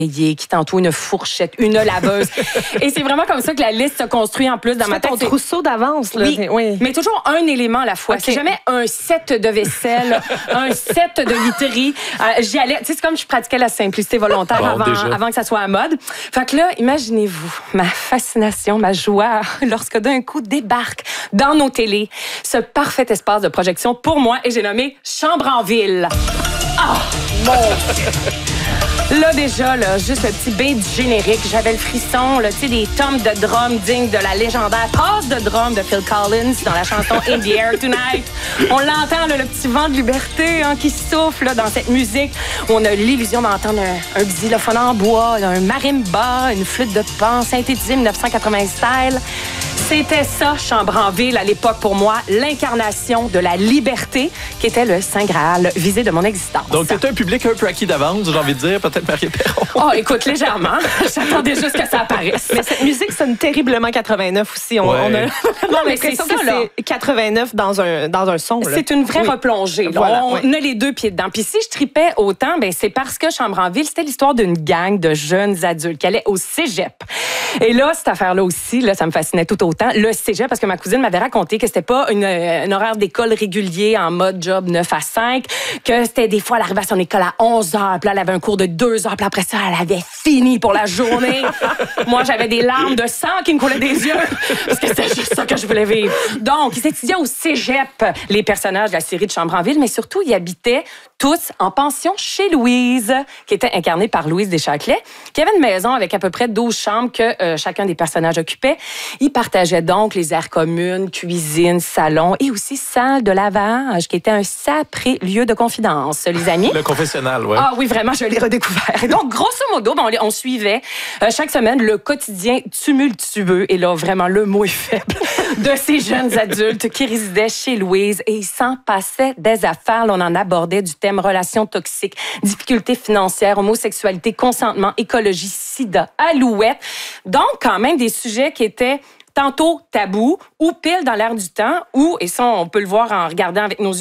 qui tantôt une fourchette, une laveuse. Et c'est vraiment comme ça que la liste se construit en plus dans ma tête. Ton trousseau d'avance, là. Oui, mais toujours un élément à la fois. C'est jamais un set de vaisselle, un set de literie. J'y allais, tu sais, c'est comme je pratiquais la simplicité volontaire avant que ça soit à mode. Fait que là, imaginez-vous ma fascination, ma joie lorsque d'un coup débarque dans nos télés ce parfait espace de projection pour moi et j'ai nommé Chambre en ville. Ah, mon Dieu! Là, déjà, juste le petit bain du générique, j'avais le frisson, tu sais, des tomes de drum dignes de la légendaire passe de drum de Phil Collins dans la chanson In the Air Tonight. On l'entend, le petit vent de liberté qui souffle dans cette musique où on a l'illusion d'entendre un xylophone en bois, un marimba, une flûte de pan synthétisée 1980 style. C'était ça, Chambre en ville, à l'époque, pour moi, l'incarnation de la liberté, qui était le Saint Graal visé de mon existence. Donc, t'étais un public un peu acquis d'avance, j'ai envie de dire, peut-être Marie-Perron. Oh, écoute, légèrement. J'attendais juste que ça apparaisse. Mais cette musique sonne terriblement 89 aussi. On a non, mais c'est ça, là. C'est 89 dans un son. Là. C'est une vraie replongée. Voilà, on a les deux pieds dedans. Puis si je tripais autant, c'est parce que Chambre en ville, c'était l'histoire d'une gang de jeunes adultes qui allaient au cégep. Et là, cette affaire-là aussi, là, ça me fascinait tout autant. Le cégep, parce que ma cousine m'avait raconté que c'était pas un horaire d'école régulier en mode job 9 à 5, que c'était des fois, elle arrivait à son école à 11 heures, puis là, elle avait un cours de 2 heures, puis après ça, elle avait fini pour la journée. Moi, j'avais des larmes de sang qui me coulaient des yeux, parce que c'était juste ça que je voulais vivre. Donc, ils étudiaient au cégep, les personnages de la série de Chambre en ville, mais surtout, ils habitaient tous en pension chez Louise, qui était incarnée par Louise Deschâtelet, qui avait une maison avec à peu près 12 chambres que chacun des personnages occupait. Ils partageaient donc les aires communes, cuisine, salon et aussi salle de lavage, qui était un sacré lieu de confidence, les amis. Le confessionnal, oui. Ah oui, vraiment, je l'ai redécouvert. Et donc, grosso modo, on suivait chaque semaine le quotidien tumultueux, et là, vraiment, le mot est faible, de ces jeunes adultes qui résidaient chez Louise, et il s'en passait des affaires. Là, on en abordait du thème relations toxiques, difficultés financières, homosexualité, consentement, écologie, sida, alouette. Donc, quand même, des sujets qui étaient tantôt tabous ou pile dans l'air du temps, ou, et ça, on peut le voir en regardant avec nos yeux,